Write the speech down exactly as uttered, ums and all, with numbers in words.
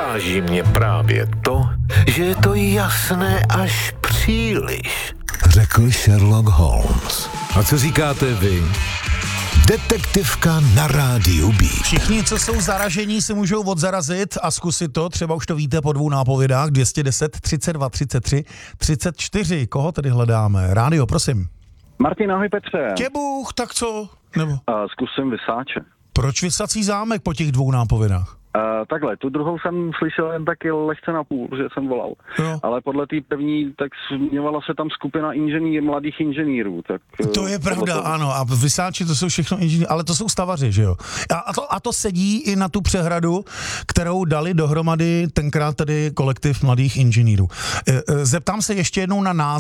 Uráží mě právě to, že je to jasné až příliš, řekl Sherlock Holmes. A co říkáte vy? Detektivka na rádiu B. Všichni, co jsou zaražení, si můžou odzarazit a zkusit to. Třeba už to víte po dvou nápovědách. dvě stě deset, třicet dva, třicet tři, třicet čtyři. Koho tedy hledáme? Rádio, prosím. Martin, ahoj Petře. Těbuch, tak co? Nebo? Uh, zkusím Vysáče. Proč Vysací zámek po těch dvou nápovědách? Uh, takhle, tu druhou jsem slyšel jen taky lehce na půl, že jsem volal. Jo. Ale podle té první, tak zmiňovala se tam skupina inženýr, mladých inženýrů. Tak, To je pravda, toho... ano. A Vysáči to jsou všechno inženýři, ale to jsou stavaři, že jo? A, a, to, a to sedí i na tu přehradu, kterou dali dohromady tenkrát tedy kolektiv mladých inženýrů. Zeptám se ještě jednou na název